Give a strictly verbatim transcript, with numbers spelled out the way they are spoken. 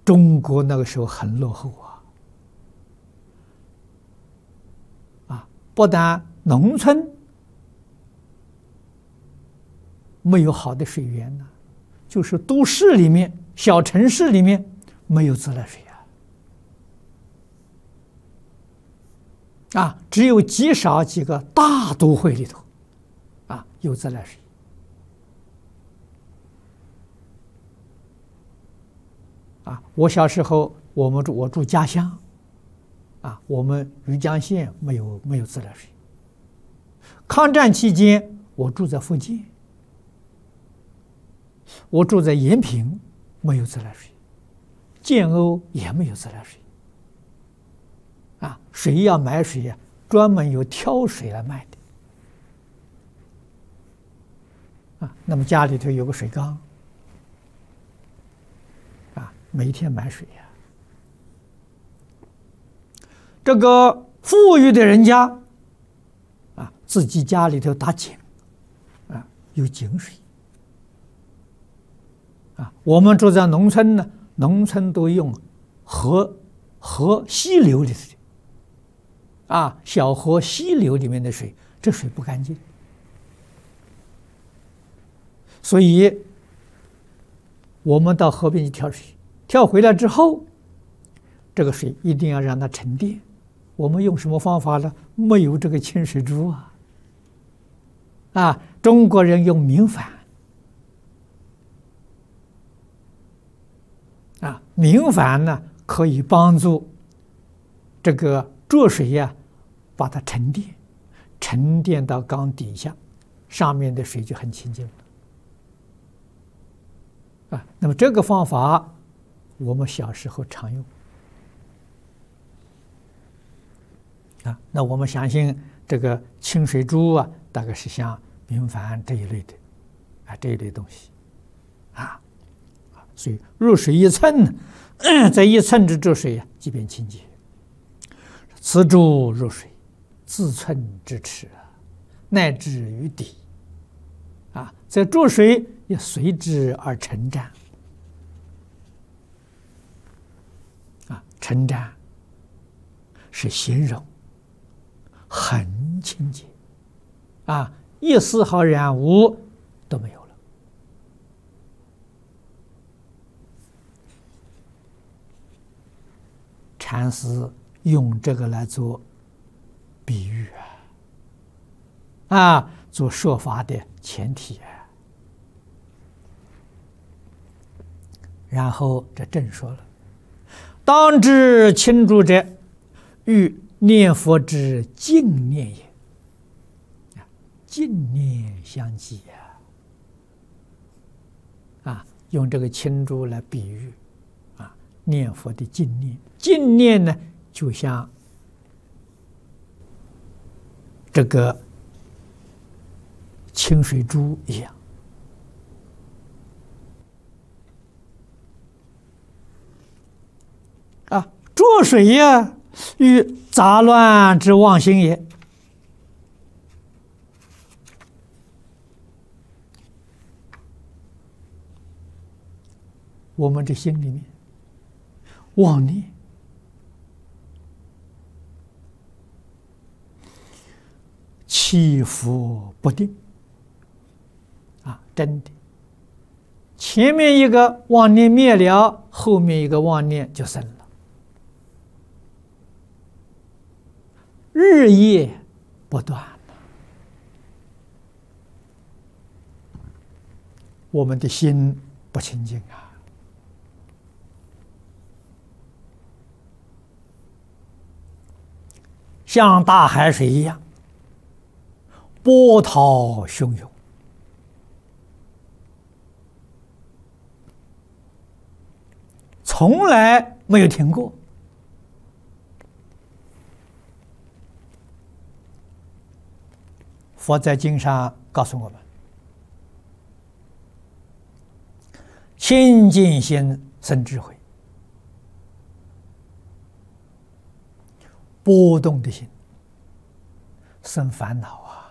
中国那个时候很落后啊！啊，不但农村没有好的水源呢，就是都市里面、小城市里面没有自来水啊！啊，只有极少几个大都会里头啊有自来水。啊，我小时候，我们住我住家乡，啊，我们余江县没有没有自来水。抗战期间，我住在福建，我住在延平，没有自来水，建瓯也没有自来水。啊，谁要买水呀，专门有挑水来卖的。啊，那么家里头有个水缸。每天买水呀、啊，这个富裕的人家啊，自己家里头打井啊，有井水啊。我们住在农村呢，农村都用河、河溪流里的啊，小河、溪流里面的水，这水不干净，所以我们到河边去挑水。挑回来之后，这个水一定要让它沉淀。我们用什么方法呢？没有这个清水珠啊！啊，中国人用明矾啊，明矾呢可以帮助这个浊水呀、啊，把它沉淀，沉淀到缸底下，上面的水就很清净了。啊，那么这个方法。我们小时候常用啊，那我们相信这个清水珠啊，大概是像明矾这一类的啊，这一类东西啊，所以入水一寸呢，这一寸之浊水啊，即便清洁。此珠入水，自寸之尺，乃至于底啊，这浊水也随之而沉沾。沉沾是形容很清洁啊，一丝毫染污都没有了。禅师用这个来做比喻啊，啊，做说法的前提啊。然后这正说了。当知清珠者，欲念佛之净念也。净念相继啊！啊，用这个清珠来比喻啊，念佛的净念。净念呢，就像这个清水珠一样。啊，浊水呀，与杂乱之妄心也。我们这心里面妄念，起伏不定啊，真的。前面一个妄念灭了，后面一个妄念就生了。日夜不断，我们的心不清净啊！像大海水一样，波涛汹涌，从来没有停过。佛在经上告诉我们：清净心生智慧，波动的心生烦恼啊！